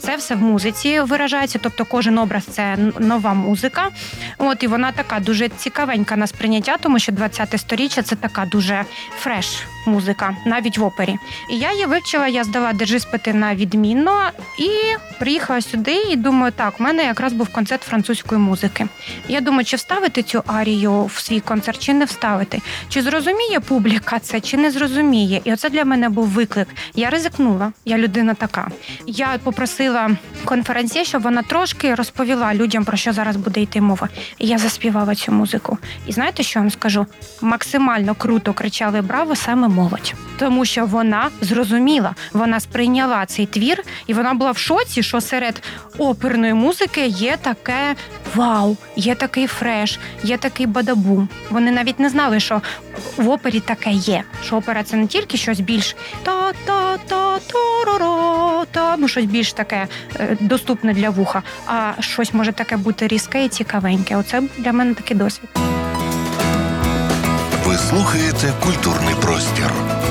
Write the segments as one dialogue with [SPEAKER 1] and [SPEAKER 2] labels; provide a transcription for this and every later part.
[SPEAKER 1] це все в музиці виражається, тобто кожен образ – це нова музика. І вона така дуже цікавенька на сприйняття, тому що 20-те сторіччя – це така дуже фреш музика, навіть в опері. І я її вивчила, я здала держіспити на відмінно і приїхала сюди і думаю, так, в мене якраз був концерт французької музики. Я думаю, чи вставити цю арію в свій концерт, чи не вставити. Чи зрозуміє публіка це, чи не зрозуміє. І оце для мене був виклик. Я ризикнула, я людина така. Я попросила конференцію, щоб вона трошки розповіла людям, про що зараз буде йти мова. І я заспівала цю музику. І знаєте, що я вам скажу? Максимально круто кричали «Браво!» саме молодь. Тому що вона зрозуміла, вона сприйняла цей твір, і вона була в шоці, що серед оперної музики є таке вау, є такий фреш, є такий бадабум. Вони навіть не знали, що в опері таке є. Що опера – це не тільки щось більш та-та-та-та-ра-ра-та, щось більш таке доступне для вуха, а щось може таке бути різке і цікавеньке. Оце для мене такий досвід.
[SPEAKER 2] Ви слухаєте «Культурний простір».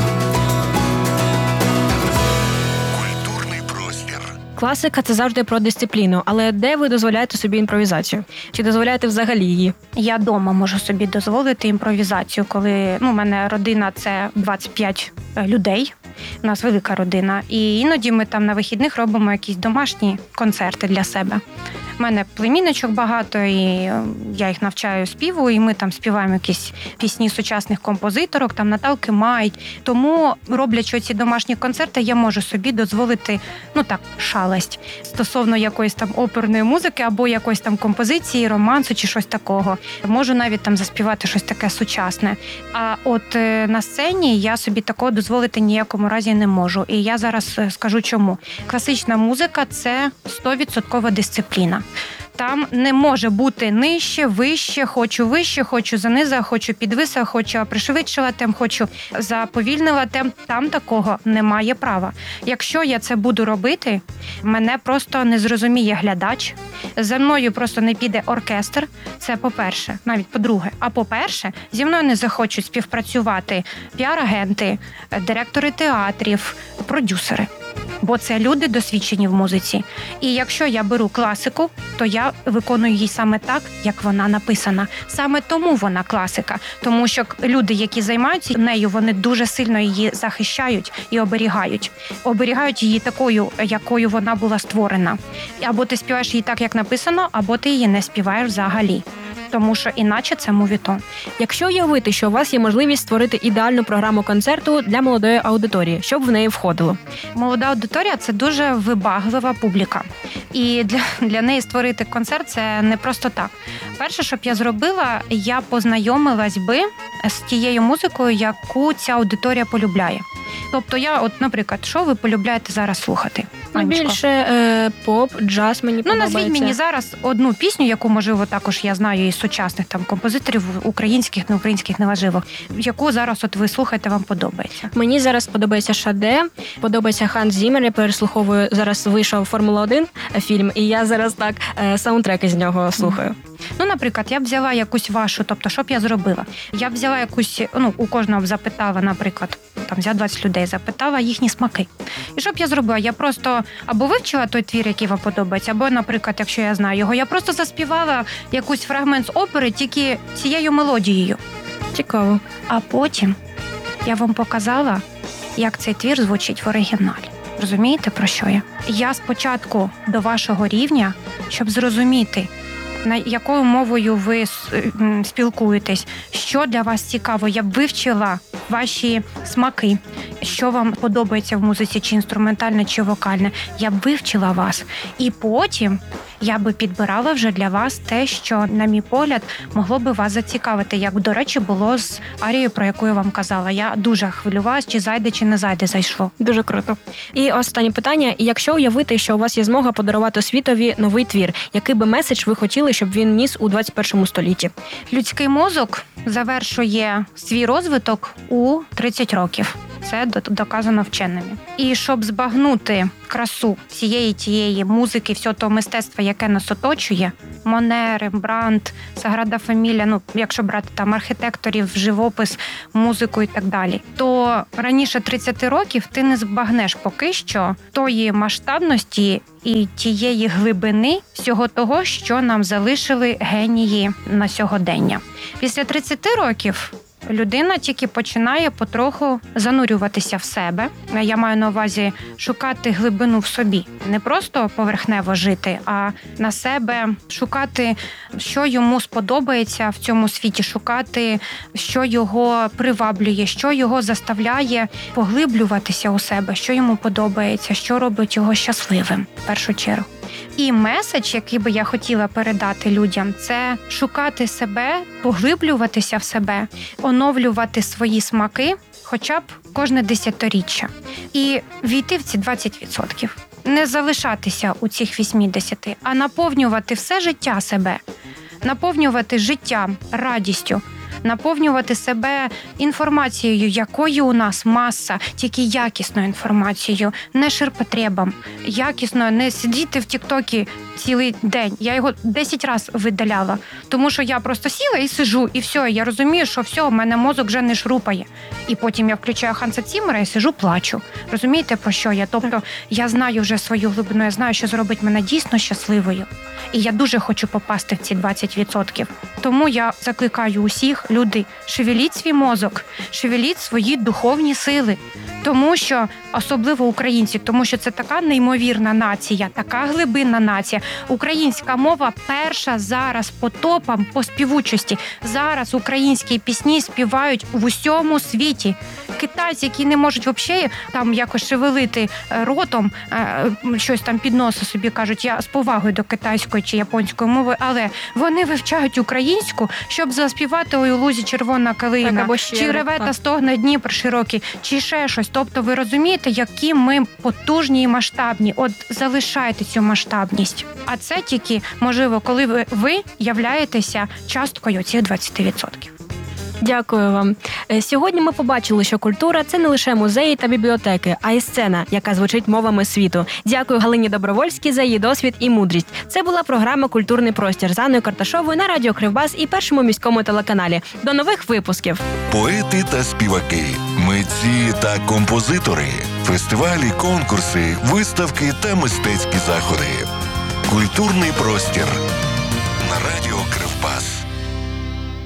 [SPEAKER 2] Культурний простір.
[SPEAKER 3] Класика – це завжди про дисципліну, але де ви дозволяєте собі імпровізацію? Чи дозволяєте взагалі її?
[SPEAKER 1] Я вдома можу собі дозволити імпровізацію, коли у мене родина – це 25 людей, у нас велика родина, і іноді ми там на вихідних робимо якісь домашні концерти для себе. У мене племінничок багато, і я їх навчаю співу, і ми там співаємо якісь пісні сучасних композиторок, там Наталки Май. Тому, роблячи ці домашні концерти, я можу собі дозволити, шалость стосовно якоїсь там оперної музики або якоїсь там композиції, романсу чи щось такого. Можу навіть там заспівати щось таке сучасне. А от на сцені я собі такого дозволити ніякому разі не можу. І я зараз скажу чому. Класична музика – це 100% дисципліна. Там не може бути нижче, вище, хочу занизила, хочу підвисила, хочу пришвидшила темп, хочу заповільнила темп. Там такого немає права. Якщо я це буду робити, мене просто не зрозуміє глядач, за мною просто не піде оркестр, це по-перше, навіть по-друге. А по-перше, зі мною не захочуть співпрацювати піар-агенти, директори театрів, продюсери. Бо це люди досвідчені в музиці. І якщо я беру класику, то я виконую її саме так, як вона написана. Саме тому вона класика. Тому що люди, які займаються нею, вони дуже сильно її захищають і оберігають. Оберігають її такою, якою вона була створена. Або ти співаєш її так, як написано, або ти її не співаєш взагалі. Тому що іначе це мовітон.
[SPEAKER 3] Якщо уявити, що у вас є можливість створити ідеальну програму концерту для молодої аудиторії, що б в неї входило?
[SPEAKER 1] Молода аудиторія – це дуже вибаглива публіка. І для неї створити концерт – це не просто так. Перше, що б я зробила, я познайомилась би з тією музикою, яку ця аудиторія полюбляє. Тобто я, наприклад, що ви полюбляєте зараз слухати?
[SPEAKER 3] Більше поп, джаз мені подобається.
[SPEAKER 1] Назвіть мені зараз одну пісню, яку, можливо, також я знаю із сучасних там композиторів, українських, неукраїнських, неважливо, яку зараз ви слухаєте, вам подобається.
[SPEAKER 3] Мені зараз подобається Шаде, подобається Ханс Зіммер, я переслуховую, зараз вийшов «Формула-1» фільм, і я зараз так саундтреки з нього слухаю.
[SPEAKER 1] Наприклад, я б взяла якусь вашу, тобто, що б я зробила? Я б взяла якусь, у кожного б запитала, наприклад, там взяла 20 людей, запитала їхні смаки. І що б я зробила? Я просто або вивчила той твір, який вам подобається, або, наприклад, якщо я знаю його, я просто заспівала якийсь фрагмент з опери тільки цією мелодією.
[SPEAKER 3] Цікаво.
[SPEAKER 1] А потім я вам показала, як цей твір звучить в оригіналі. Розумієте, про що я? Я спочатку до вашого рівня, щоб зрозуміти, якою мовою ви спілкуєтесь, що для вас цікаво. Я б вивчила ваші смаки, що вам подобається в музиці, чи інструментальне, чи вокальне. Я б вивчила вас. І потім я би підбирала вже для вас те, що, на мій погляд, могло би вас зацікавити. Як, до речі, було з арією, про яку я вам казала. Я дуже хвилювалась, чи зайде, чи не зайде, зайшло.
[SPEAKER 3] Дуже круто. І останнє питання. Якщо уявити, що у вас є змога подарувати світові новий твір, який би меседж ви хотіли, щоб він ніс у 21 столітті?
[SPEAKER 1] Людський мозок завершує свій розвиток у 30 років. це доказано вченими. І щоб збагнути красу всієї тієї музики, всього того мистецтва, яке нас оточує, Моне, Рембрандт, Саграда Фамілія, якщо брати там архітекторів, живопис, музику і так далі, то раніше 30 років ти не збагнеш поки що тої масштабності і тієї глибини всього того, що нам залишили генії на сьогодення. Після 30 років людина тільки починає потроху занурюватися в себе. Я маю на увазі шукати глибину в собі. Не просто поверхнево жити, а на себе шукати, що йому сподобається в цьому світі, шукати, що його приваблює, що його заставляє поглиблюватися у себе, що йому подобається, що робить його щасливим, в першу чергу. І меседж, який би я хотіла передати людям, це шукати себе, поглиблюватися в себе, оновлювати свої смаки хоча б кожне десятиріччя. І війти в ці 20%. Не залишатися у цих 80%, а наповнювати все життя себе. Наповнювати життям, радістю. Наповнювати себе інформацією, якої у нас маса, тільки якісною інформацією, не ширпотребом. Якісно, не сидіти в Тік-Токі цілий день. Я його 10 разів видаляла, тому що я просто сіла і сижу, і все, я розумію, що все, в мене мозок вже не шрупає. І потім я включаю Ханса Ціммера і сижу, плачу. Розумієте, про що я? Тобто я знаю вже свою глибину, я знаю, що зробить мене дійсно щасливою. І я дуже хочу попасти в ці 20%. Тому я закликаю усіх, люди, шевеліть свій мозок, шевеліть свої духовні сили. Тому що, особливо українці, тому що це така неймовірна нація, така глибинна нація. Українська мова перша зараз по топам, по співучості. Зараз українські пісні співають в усьому світі. Китайці, які не можуть взагалі там якось шевелити ротом, щось там під носа собі кажуть, я з повагою до китайської чи японської мови, але вони вивчають українську, щоб заспівати «Ой, у лузі червона калина», чи «Реве та стогне Дніпр широкий», чи ще щось. Тобто ви розумієте, які ми потужні і масштабні. От залишайте цю масштабність. А це тільки можливо, коли ви являєтеся часткою цих 20%.
[SPEAKER 3] Дякую вам. Сьогодні ми побачили, що культура – це не лише музеї та бібліотеки, а й сцена, яка звучить мовами світу. Дякую Галині Добровольській за її досвід і мудрість. Це була програма «Культурний простір» з Анною Карташовою на радіо Кривбас і Першому міському телеканалі. До нових випусків!
[SPEAKER 2] Поети та співаки, митці та композитори, фестивалі, конкурси, виставки та мистецькі заходи. Культурний простір на радіо